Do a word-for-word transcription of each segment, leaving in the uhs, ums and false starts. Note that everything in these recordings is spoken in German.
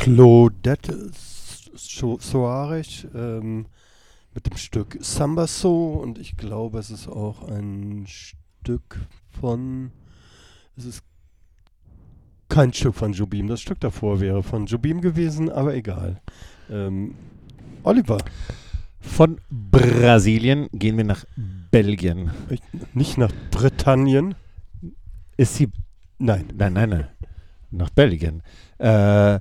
Claudette So- Soares ähm, mit dem Stück Samba So, und ich glaube, es ist auch ein Stück von, es ist kein Stück von Jobim, das Stück davor wäre von Jobim gewesen, aber egal. Ähm, Oliver, Von Brasilien gehen wir nach Belgien. ich, nicht nach Britannien, Ist sie. nein. Nein, nein, nein. Nach Belgien. Äh,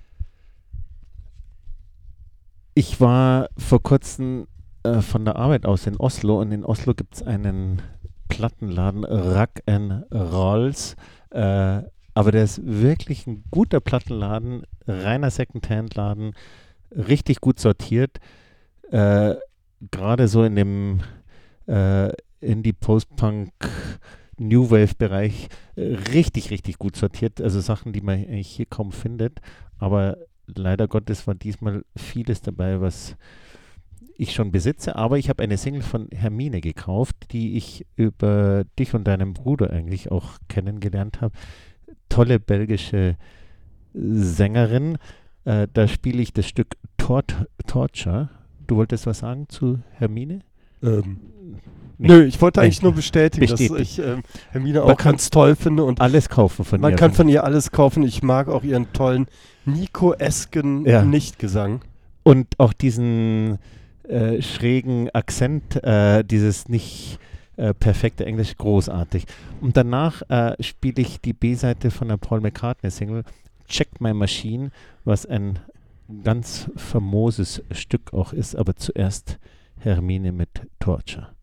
ich war vor kurzem äh, von der Arbeit aus in Oslo, und in Oslo gibt es einen Plattenladen, Rack and Rolls. Äh, aber der ist wirklich ein guter Plattenladen, reiner Secondhand-Laden, richtig gut sortiert. Äh, Gerade so in dem äh, Indie Post-Punk New Wave Bereich äh, richtig, richtig gut sortiert. Also Sachen, die man eigentlich hier kaum findet. Aber leider Gottes war diesmal vieles dabei, was ich schon besitze. Aber ich habe eine Single von Hermine gekauft, die ich über dich und deinen Bruder eigentlich auch kennengelernt habe. Tolle belgische Sängerin. Äh, da spiele ich das Stück Tort Torture. Du wolltest was sagen zu Hermine? Ähm, Nicht. nö, ich wollte eigentlich Nicht. nur bestätigen, dass Bestätigt. ich ähm, Hermine Man auch kann ganz toll finde, und Alles kaufen von man ihr. kann von ihr alles kaufen. Ich mag auch ihren tollen Nico-esken Ja. Nichtgesang. Und auch diesen äh, schrägen Akzent, äh, dieses nicht äh, perfekte Englisch, großartig. Und danach äh, spiele ich die B-Seite von der Paul McCartney-Single Check My Machine, was ein ganz famoses Stück auch ist, aber zuerst Hermine mit Torture.